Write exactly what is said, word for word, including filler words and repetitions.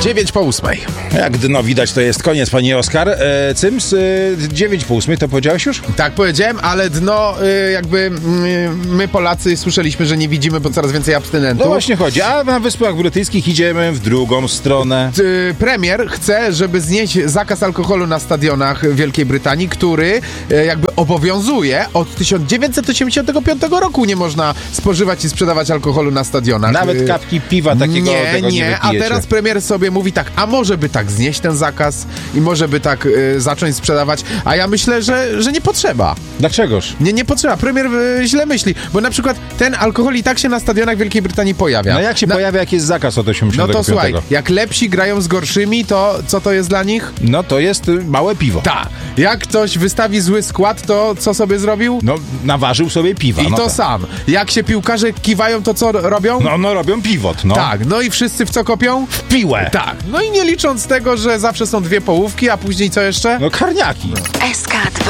dziewięć po ósmej. Jak dno widać, to jest koniec, pani Oskar. E, Cyms, e, dziewięć po ósmej, to powiedziałeś już? Tak powiedziałem, ale dno y, jakby y, my Polacy słyszeliśmy, że nie widzimy, bo coraz więcej abstynentów. No właśnie chodzi, a na Wyspach Brytyjskich idziemy w drugą stronę. Y, Premier chce, żeby znieść zakaz alkoholu na stadionach Wielkiej Brytanii, który y, jakby obowiązuje od tysiąc dziewięćset osiemdziesiątego piątego roku. Nie można spożywać i sprzedawać alkoholu na stadionach. Nawet Y, kapki piwa takiego nie, tego nie, nie, nie a teraz premier sobie mówi tak, a może by tak znieść ten zakaz i może by tak y, zacząć sprzedawać, a ja myślę, że, że nie potrzeba. Dlaczegoż? Nie, nie potrzeba. Premier y, źle myśli, bo na przykład ten alkohol i tak się na stadionach Wielkiej Brytanii pojawia. No jak się na, pojawia, jak jest zakaz od No osiemdziesiątego piątego? to słuchaj, jak lepsi grają z gorszymi, to co to jest dla nich? No to jest y, małe piwo. Tak. Jak ktoś wystawi zły skład, to co sobie zrobił? No naważył sobie piwa. I no to tak. sam. Jak się piłkarze kiwają, to co robią? No, no robią piwot, no. Tak, no i wszyscy w co kopią? W piłę. Tak. No i nie licząc tego, że zawsze są dwie połówki, a później co jeszcze? No karniaki. S K dwa.